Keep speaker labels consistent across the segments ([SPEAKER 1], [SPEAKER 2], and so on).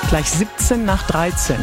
[SPEAKER 1] Gleich 17 nach 13.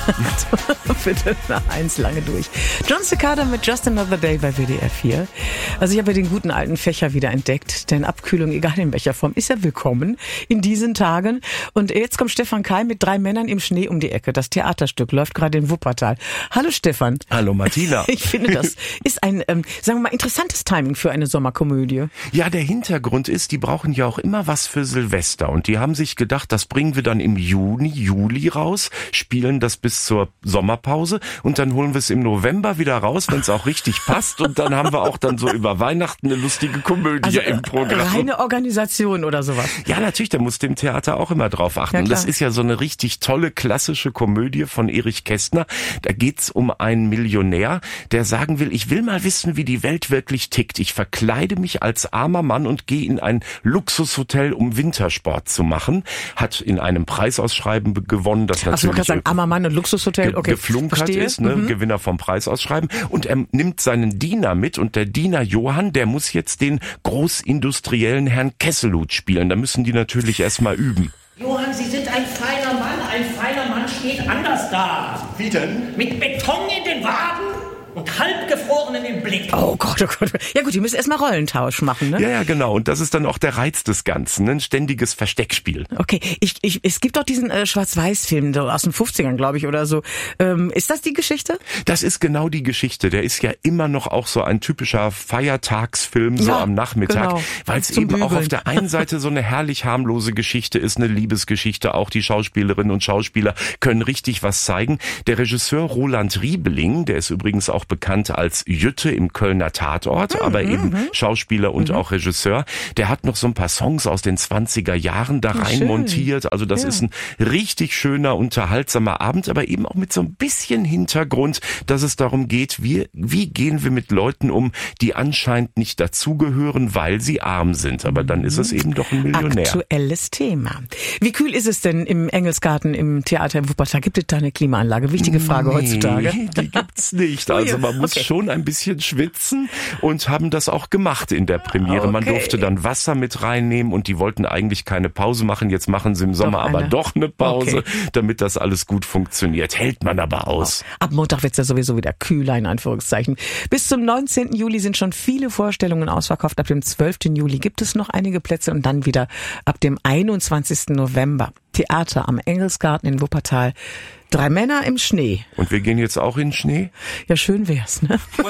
[SPEAKER 1] Bitte nach 1 lange durch. John Cicada mit Just Another Day bei WDR 4. Also ich habe ja den guten alten Fächer wieder entdeckt, denn Abkühlung, egal in welcher Form, ist ja willkommen in diesen Tagen. Und jetzt kommt Stefan Keim mit 3 Männern im Schnee um die Ecke. Das Theaterstück läuft gerade in Wuppertal. Hallo Stefan.
[SPEAKER 2] Hallo Martina.
[SPEAKER 1] Ich finde, das ist ein, sagen wir mal, interessantes Timing für eine Sommerkomödie.
[SPEAKER 2] Ja, der Hintergrund ist, die brauchen ja auch immer was für Silvester. Und die haben sich gedacht, das bringen wir dann im Juli raus, spielen das bis zur Sommerpause und dann holen wir es im November wieder raus, wenn es auch richtig passt. Und dann haben wir auch dann so über Weihnachten eine lustige Komödie im Programm.
[SPEAKER 1] Reine Organisation oder sowas.
[SPEAKER 2] Ja, natürlich, da muss dem Theater auch immer drauf achten.
[SPEAKER 1] Ja,
[SPEAKER 2] und das ist ja so eine richtig tolle, klassische Komödie von Erich Kästner. Da geht's um einen Millionär, der sagen will, ich will mal wissen, wie die Welt wirklich tickt. Ich verkleide mich als armer Mann und gehe in ein Luxushotel, um Wintersport zu machen. Hat in einem Preisausschreiben gewonnen, das natürlich...
[SPEAKER 1] Ach, man kann sagen, armer Mann und Luxushotel, okay,
[SPEAKER 2] geflunkert
[SPEAKER 1] verstehe.
[SPEAKER 2] ist, ne? Gewinner vom Preisausschreiben. Und er nimmt seinen Diener mit und der Diener Johann, der muss jetzt den großindustriellen Herrn Kesselhut spielen. Da müssen die natürlich erstmal üben.
[SPEAKER 3] Johann, Sie sind ein feiner Mann. Ein feiner Mann steht anders da.
[SPEAKER 4] Wie denn?
[SPEAKER 3] Mit Beton in den Waden und halbgefrorenen im Blick.
[SPEAKER 1] Oh Gott, oh Gott. Ja gut, die müssen erstmal Rollentausch machen, ne?
[SPEAKER 2] Ja, genau. Und das ist dann auch der Reiz des Ganzen, ein ständiges Versteckspiel.
[SPEAKER 1] Okay, es gibt doch diesen Schwarz-Weiß-Film so aus den 50ern, glaube ich, oder so. Ist das die Geschichte?
[SPEAKER 2] Das ist genau die Geschichte. Der ist ja immer noch auch so ein typischer Feiertagsfilm, so am Nachmittag,
[SPEAKER 1] genau.
[SPEAKER 2] weil es eben auch auf der einen Seite so eine herrlich harmlose Geschichte ist, eine Liebesgeschichte. Auch die Schauspielerinnen und Schauspieler können richtig was zeigen. Der Regisseur Roland Riebeling, der ist übrigens auch bekannt als Jütte im Kölner Tatort, aber eben Schauspieler und auch Regisseur. Der hat noch so ein paar Songs aus den 20er Jahren da rein montiert. Also das ist ein richtig schöner, unterhaltsamer Abend, aber eben auch mit so ein bisschen Hintergrund, dass es darum geht, wie gehen wir mit Leuten um, die anscheinend nicht dazugehören, weil sie arm sind. Aber dann ist es eben doch ein Millionär.
[SPEAKER 1] Aktuelles Thema. Wie kühl ist es denn im Engelsgarten im Theater in Wuppertal? Gibt es da eine Klimaanlage? Wichtige Frage heutzutage.
[SPEAKER 2] Die gibt's nicht. Also man muss schon ein bisschen schwitzen und haben das auch gemacht in der Premiere.
[SPEAKER 1] Okay.
[SPEAKER 2] Man durfte dann Wasser mit reinnehmen und die wollten eigentlich keine Pause machen. Jetzt machen sie im Sommer aber doch eine Pause, damit das alles gut funktioniert. Hält man aber aus.
[SPEAKER 1] Ab Montag wird's ja sowieso wieder kühler, in Anführungszeichen. Bis zum 19. Juli sind schon viele Vorstellungen ausverkauft. Ab dem 12. Juli gibt es noch einige Plätze und dann wieder ab dem 21. November. Theater am Engelsgarten in Wuppertal. 3 Männer im Schnee.
[SPEAKER 2] Und wir gehen jetzt auch in den Schnee?
[SPEAKER 1] Ja, schön wär's, ne?